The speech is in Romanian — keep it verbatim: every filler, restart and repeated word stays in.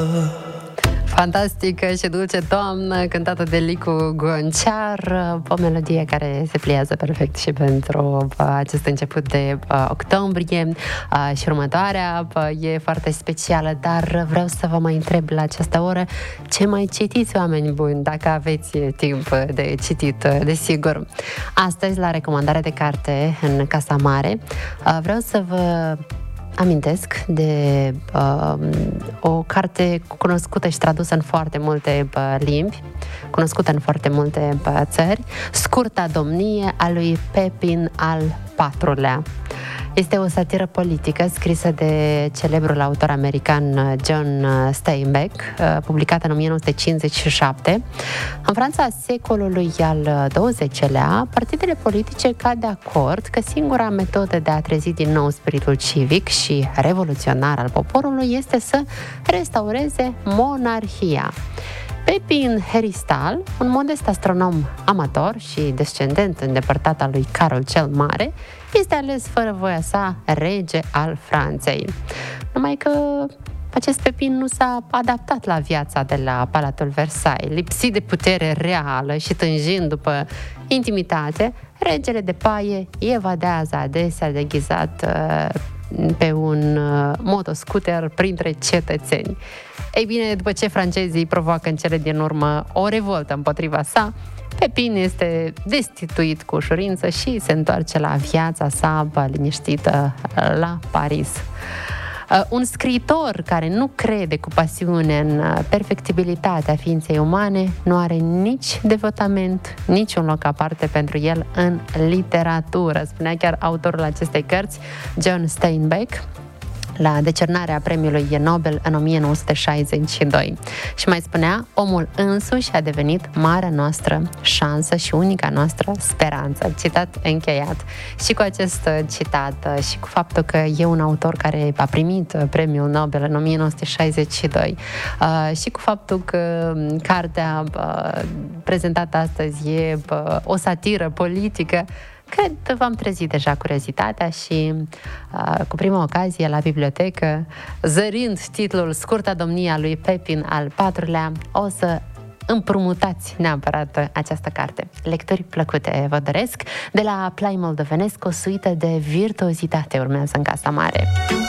Fantastică și dulce toamnă, cântată de Licu Gonciar, o melodie care se pliază perfect și pentru acest început de octombrie. Și următoarea e foarte specială, dar vreau să vă mai întreb la această oră ce mai citiți, oameni buni, dacă aveți timp de citit, desigur. Astăzi, la recomandare de carte în Casa Mare, vreau să vă amintesc de uh, o carte cunoscută și tradusă în foarte multe uh, limbi, cunoscută în foarte multe uh, țări, Scurta domnie a lui Pepin al patrulea. Este o satiră politică scrisă de celebrul autor american John Steinbeck, publicată în o mie nouă sute cincizeci și șapte. În Franța secolului al douăzecelea, partidele politice cad de acord că singura metodă de a trezi din nou spiritul civic și revoluționar al poporului este să restaureze monarhia. Pepin Heristal, un modest astronom amator și descendent îndepărtat al lui Carol cel Mare, este ales fără voia sa rege al Franței. Numai că acest Pepin nu s-a adaptat la viața de la Palatul Versailles. Lipsit de putere reală și tânjind după intimitate, regele de paie evadează adesea deghizat uh, pe un uh, motoscooter printre cetățeni. Ei bine, după ce francezii provoacă în cele din urmă o revoltă împotriva sa, Pepin este destituit cu ușurință și se întoarce la viața sa liniștită la Paris. Un scriitor care nu crede cu pasiune în perfectibilitatea ființei umane nu are nici devotament, nici un loc aparte pentru el în literatură, spunea chiar autorul acestei cărți, John Steinbeck, la decernarea premiului Nobel în o mie nouă sute șaizeci și doi. Și mai spunea, omul însuși a devenit marea noastră șansă și unica noastră speranță. Citat încheiat. Și cu acest citat și cu faptul că e un autor care a primit premiul Nobel în o mie nouă sute șaizeci și doi și cu faptul că cartea prezentată astăzi e o satiră politică, cred că v-am trezit deja curiozitatea și uh, cu prima ocazie la bibliotecă, zărind titlul Scurta domnie a lui Pepin al patrulea, o să împrumutați neapărat această carte. Lecturi plăcute vă doresc. De la Plai Moldovenesc, o suită de virtuozitate urmează în Casa Mare.